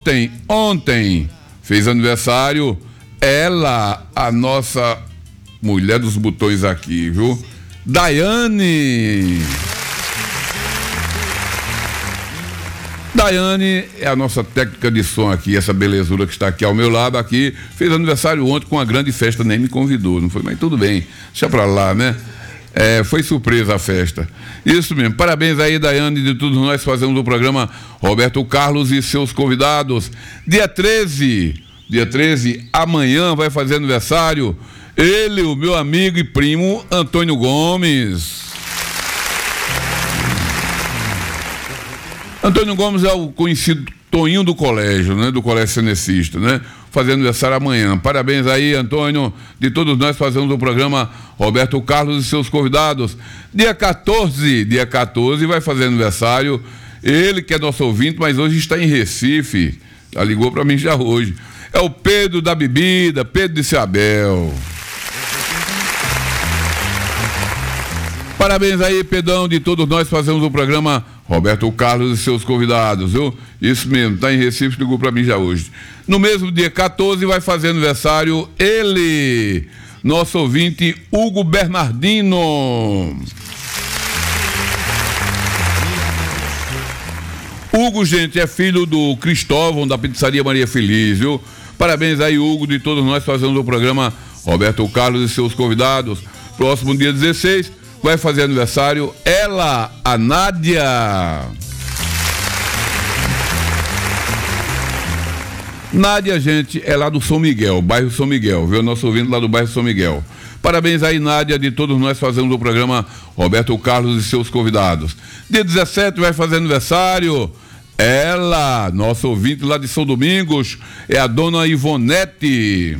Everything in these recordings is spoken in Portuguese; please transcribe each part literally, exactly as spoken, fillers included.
Ontem, ontem fez aniversário ela, a nossa mulher dos botões aqui, viu? Daiane. Daiane é a nossa técnica de som aqui, essa belezura que está aqui ao meu lado aqui, fez aniversário ontem com uma grande festa, nem me convidou, não foi? Mas tudo bem, deixa pra lá, né? É, foi surpresa a festa. Isso mesmo, parabéns aí, Daiane, de todos nós fazemos o programa Roberto Carlos e seus convidados. Dia treze, dia treze, amanhã vai fazer aniversário ele, o meu amigo e primo Antônio Gomes. Antônio Gomes é o conhecido Toninho do colégio, né? Do colégio cenecista, né? Fazendo aniversário amanhã. Parabéns aí, Antônio, de todos nós fazemos o programa Roberto Carlos e seus convidados. Dia quatorze, dia quatorze vai fazer aniversário ele que é nosso ouvinte, mas hoje está em Recife. Já ligou para mim já hoje. É o Pedro da Bebida, Pedro de Ciabel. Parabéns aí, Pedrão, de todos nós fazemos o programa Roberto Carlos e seus convidados, viu? Isso mesmo, tá em Recife, ligou pra mim já hoje. No mesmo dia quatorze vai fazer aniversário ele, nosso ouvinte Hugo Bernardino. Hugo, gente, é filho do Cristóvão, da Pizzaria Maria Feliz, viu? Parabéns aí, Hugo, de todos nós fazemos o programa Roberto Carlos e seus convidados. Próximo dia dezesseis vai fazer aniversário ela, a Nádia. Nádia, gente, é lá do São Miguel, bairro São Miguel, viu? Nosso ouvinte lá do bairro São Miguel. Parabéns aí, Nádia, de todos nós fazemos o programa Roberto Carlos e seus convidados. Dia dezessete vai fazer aniversário ela, nosso ouvinte lá de São Domingos, é a dona Ivonete.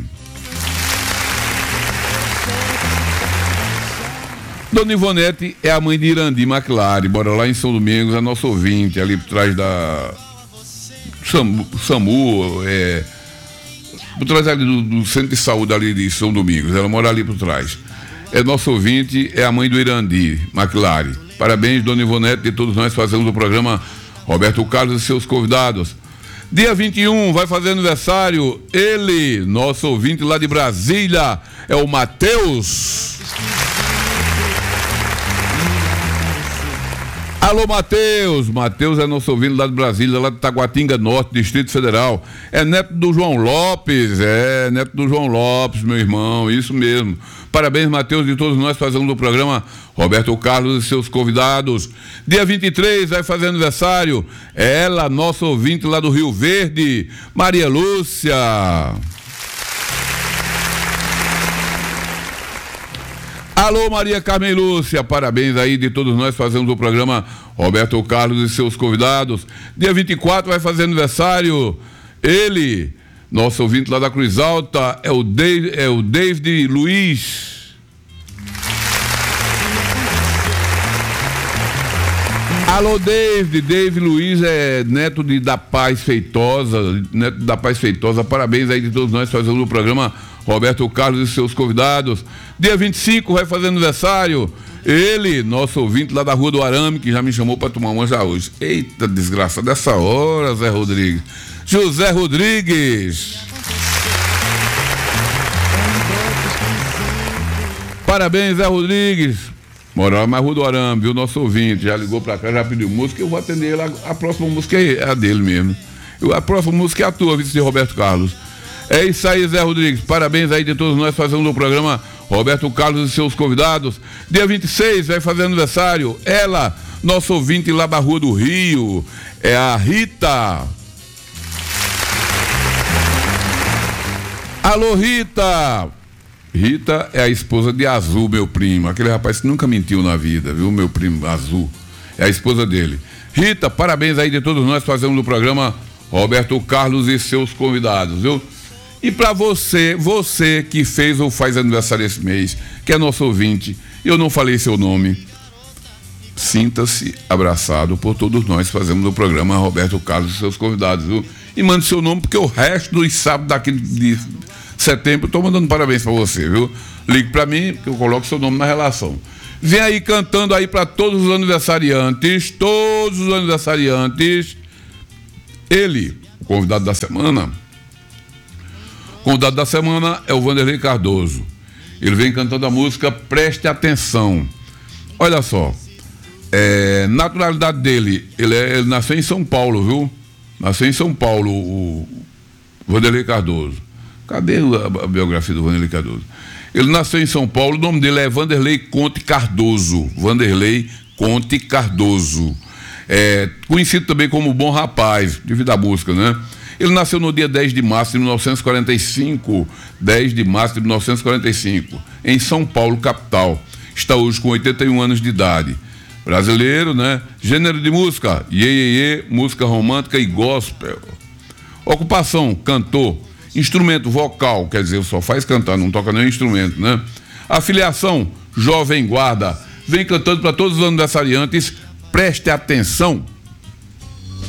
Dona Ivonete é a mãe de Irandi McLaren, bora lá em São Domingos, é nosso ouvinte, ali por trás da SAMU, SAMU é, por trás ali do, do centro de saúde ali de São Domingos, ela mora ali por trás. É nosso ouvinte, é a mãe do Irandi McLaren. Parabéns, Dona Ivonete, de todos nós fazemos o programa Roberto Carlos e seus convidados. Dia vinte e um vai fazer aniversário ele, nosso ouvinte lá de Brasília, é o Matheus. Alô, Matheus. Matheus é nosso ouvinte lá de Brasília, lá de Taguatinga Norte, Distrito Federal. É neto do João Lopes, é neto do João Lopes, meu irmão, isso mesmo. Parabéns, Matheus, de todos nós fazemos o programa Roberto Carlos e seus convidados. Dia vinte e três vai fazer aniversário ela, nossa ouvinte lá do Rio Verde, Maria Lúcia. Alô, Maria Carmen Lúcia, parabéns aí, de todos nós fazemos o programa Roberto Carlos e seus convidados. Dia vinte e quatro vai fazer aniversário ele, nosso ouvinte lá da Cruz Alta, é o, Dave, é o David Luiz. Alô, David, David Luiz é neto de da Paz Feitosa, neto da Paz Feitosa, parabéns aí de todos nós fazemos o programa Roberto Carlos e seus convidados. Dia vinte e cinco vai fazer aniversário ele, nosso ouvinte lá da Rua do Arame, que já me chamou para tomar uma já hoje. Eita desgraça, dessa hora, Zé Rodrigues. José Rodrigues. Parabéns, Zé Rodrigues. Mora na Rua do Arame, viu? Nosso ouvinte, já ligou pra cá, já pediu música, eu vou atender ele. A próxima música é a dele mesmo. Eu, a próxima música é a tua, vice de Roberto Carlos. É isso aí, Zé Rodrigues. Parabéns aí de todos nós fazendo o programa Roberto Carlos e seus convidados. Dia vinte e seis vai fazer aniversário ela, nosso ouvinte lá da Rua do Rio, é a Rita. Alô, Rita. Rita é a esposa de Azul, meu primo, aquele rapaz que nunca mentiu na vida, viu, meu primo Azul, é a esposa dele. Rita, parabéns aí de todos nós fazemos o programa Roberto Carlos e seus convidados, viu? E para você, você que fez ou faz aniversário esse mês, que é nosso ouvinte, eu não falei seu nome, sinta-se abraçado por todos nós fazemos o programa Roberto Carlos e seus convidados, viu? E mande seu nome, porque o resto dos sábados daqui de setembro eu tô mandando parabéns para você, viu? Ligue para mim, que eu coloco seu nome na relação. Vem aí cantando aí para todos os aniversariantes, todos os aniversariantes, ele, o convidado da semana. O convidado da semana é o Vanderlei Cardoso. Ele vem cantando a música Preste Atenção. Olha só, é, naturalidade dele, ele, é, ele nasceu em São Paulo, viu? Nasceu em São Paulo, o Vanderlei Cardoso. Cadê a, a biografia do Vanderlei Cardoso? Ele nasceu em São Paulo, o nome dele é Vanderlei Conte Cardoso. Vanderlei Conte Cardoso. É, conhecido também como Bom Rapaz, devido à música, né? Ele nasceu no dia dez de março de mil novecentos e quarenta e cinco, dez de março de mil novecentos e quarenta e cinco, em São Paulo, capital. Está hoje com oitenta e um anos de idade. Brasileiro, né? Gênero de música, iê, iê, iê, música romântica e gospel. Ocupação, cantor. Instrumento vocal, quer dizer, só faz cantar, não toca nenhum instrumento, né? Afiliação, Jovem Guarda. Vem cantando para todos os aniversariantes. Preste atenção.